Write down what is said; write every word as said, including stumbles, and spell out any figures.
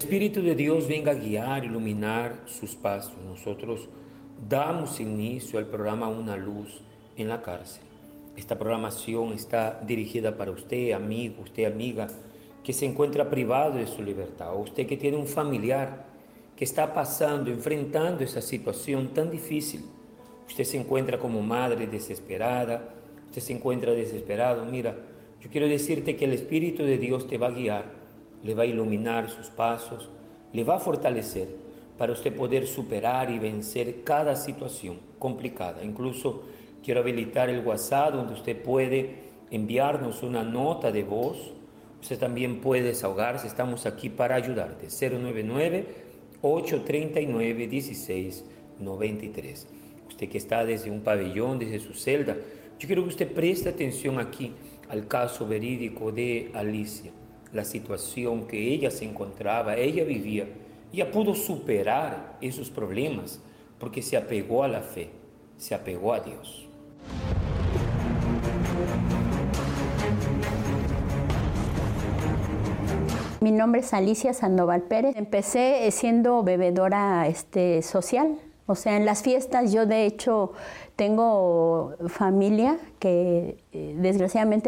Espíritu de Dios venga a guiar, iluminar sus pasos. Nosotros damos inicio al programa Una Luz en la Cárcel. Esta programación está dirigida para usted, amigo, usted, amiga, que se encuentra privado de su libertad, o usted que tiene un familiar que está pasando, enfrentando esa situación tan difícil. Usted se encuentra como madre desesperada, usted se encuentra desesperado. Mira, yo quiero decirte que el Espíritu de Dios te va a guiar, le va a iluminar sus pasos, le va a fortalecer para usted poder superar y vencer cada situación complicada. Incluso quiero habilitar el WhatsApp donde usted puede enviarnos una nota de voz. Usted también puede desahogarse, estamos aquí para ayudarte. cero nueve nueve, ocho tres nueve, uno seis nueve tres. Usted que está desde un pabellón, desde su celda, yo quiero que usted preste atención aquí al caso verídico de Alicia, la situación que ella se encontraba, ella vivía. Ella pudo superar esos problemas porque se apegó a la fe, se apegó a Dios. Mi nombre es Alicia Sandoval Pérez. Empecé siendo bebedora este, social. O sea, en las fiestas yo de hecho tengo familia que eh, desgraciadamente